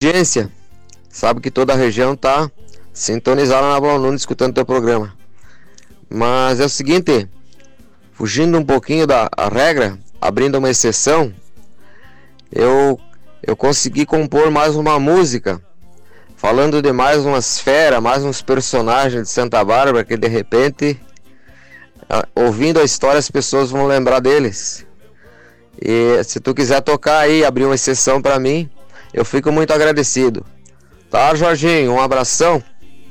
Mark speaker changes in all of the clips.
Speaker 1: audiência. Sabe que toda a região tá sintonizada na Blau Nunes escutando teu programa. Mas é o seguinte, fugindo um pouquinho da regra, abrindo uma exceção, eu consegui compor mais uma música, falando de mais umas feras, mais uns personagens de Santa Bárbara que de repente, ouvindo a história, as pessoas vão lembrar deles. E se tu quiser tocar aí, abrir uma exceção pra mim, eu fico muito agradecido. Tá, Jorginho? Um abração.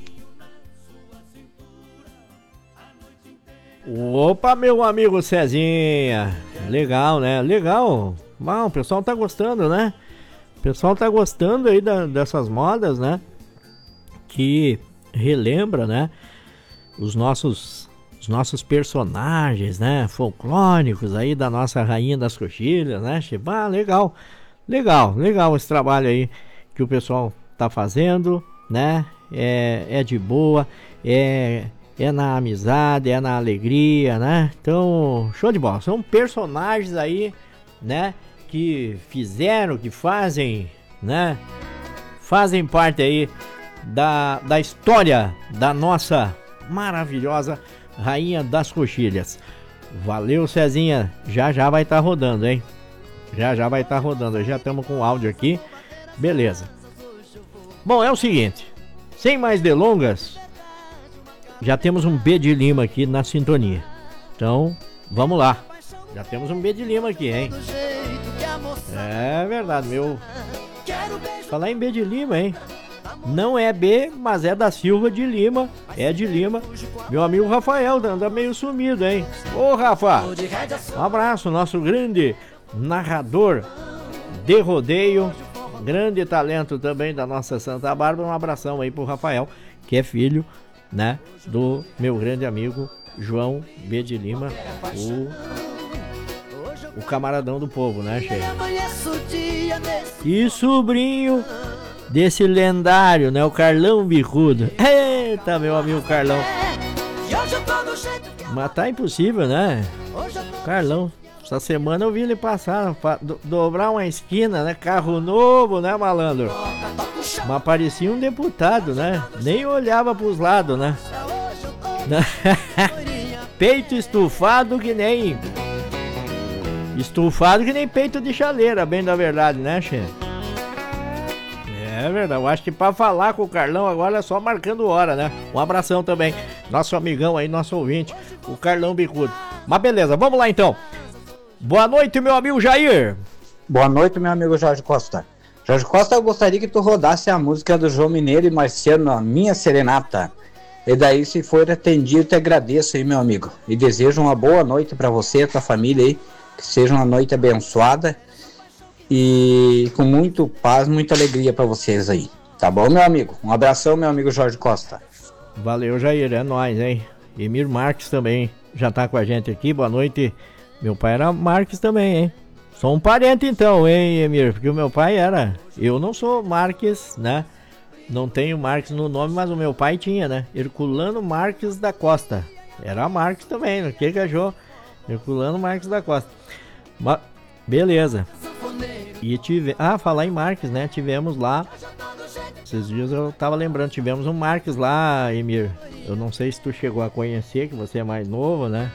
Speaker 2: Opa, meu amigo Cezinha. Legal, né? Legal. Bom, o pessoal tá gostando, né? O pessoal tá gostando aí dessas modas, né? Que relembra, né? Os nossos personagens, né? Folclóricos aí da nossa Rainha das Coxilhas, né? Ah, legal. Legal esse trabalho aí que o pessoal tá fazendo, né? É de boa, é na amizade, é na alegria, né? Então, show de bola. São personagens aí, né? Que fizeram, que fazem, né? Fazem parte aí da história da nossa maravilhosa Rainha das Coxilhas. Valeu, Cezinha. Já vai estar rodando, hein? Já vai estar rodando. Já estamos com o áudio aqui. Beleza. Bom, é o seguinte. Sem mais delongas, já temos um B de Lima aqui na sintonia. Então, vamos lá. Já temos um B de Lima aqui, hein? É verdade, meu. Falar em B de Lima, hein? Não é B, mas é da Silva de Lima. É de Lima. Meu amigo Rafael anda meio sumido, hein? Ô, Rafa! Um abraço, nosso grande narrador de rodeio. Grande talento também da nossa Santa Bárbara. Um abração aí pro Rafael, que é filho, né, do meu grande amigo João B de Lima, o camaradão do povo, né, chefe? E sobrinho desse lendário, né, o Carlão Bicudo. Eita, meu amigo Carlão. Mas tá impossível, né? Carlão, essa semana eu vi ele passar, dobrar uma esquina, né, carro novo, né, malandro? Mas parecia um deputado, né? Nem olhava pros lados, né? Peito estufado que nem peito de chaleira, bem da verdade, né, chefe? É verdade, eu acho que pra falar com o Carlão agora é só marcando hora, né? Um abração também, nosso amigão aí, nosso ouvinte, o Carlão Bicudo. Mas beleza, vamos lá então. Boa noite, meu amigo Jair.
Speaker 3: Boa noite, meu amigo Jorge Costa. Jorge Costa, eu gostaria que tu rodasse a música do João Mineiro e Marciano, a Minha Serenata. E daí, se for atendido, te agradeço aí, meu amigo. E desejo uma boa noite para você e tua família aí. Que seja uma noite abençoada. E com muito paz, muita alegria para vocês aí. Tá bom, meu amigo? Um abração, meu amigo Jorge Costa.
Speaker 2: Valeu, Jair. É nóis, hein? Emir Marques também já tá com a gente aqui. Boa noite. Meu pai era Marques também, hein? Sou um parente então, hein, Emir? Porque o meu pai era... Eu não sou Marques, né? Não tenho Marques no nome, mas o meu pai tinha, né? Herculano Marques da Costa. Era Marques também, o que achou? Herculano Marques da Costa. Mas, beleza. E falar em Marques, né? Tivemos lá... Esses dias eu tava lembrando, tivemos um Marques lá, Emir. Eu não sei se tu chegou a conhecer, que você é mais novo, né?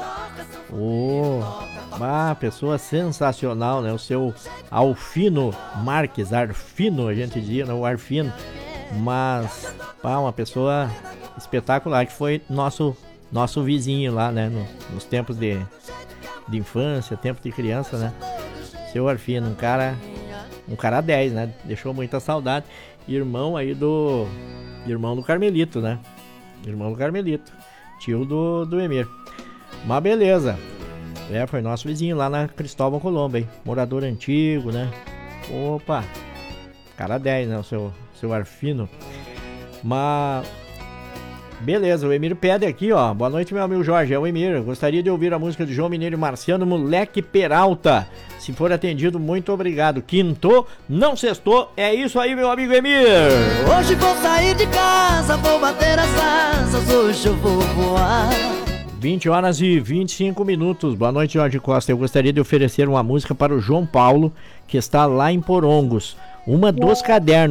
Speaker 2: Pessoa sensacional, né? O seu Alfino Marques, Arfino, a gente dizia, né? O Arfino. Mas, uma pessoa espetacular, que foi nosso vizinho lá, né? Nos tempos de infância, tempos de criança, né? Seu Arfino, um cara 10, né? Deixou muita saudade. Irmão do Carmelito, né? Irmão do Carmelito, tio do Emir. Mas beleza. Foi nosso vizinho lá na Cristóvão Colombo, hein? Morador antigo, né? Opa! Cara 10, né? O seu Arfino. Mas... Beleza, o Emir pede aqui, ó. Boa noite, meu amigo Jorge. É o Emir. Gostaria de ouvir a música de João Mineiro e Marciano, Moleque Peralta. Se for atendido, muito obrigado. Quintou, não sextou. É isso aí, meu amigo Emir.
Speaker 4: Hoje vou sair de casa, vou bater as asas, hoje eu vou voar.
Speaker 2: 20 horas e 25 minutos. Boa noite, Jorge Costa. Eu gostaria de oferecer uma música para o João Paulo, que está lá em Porongos. Uma dos cadernos.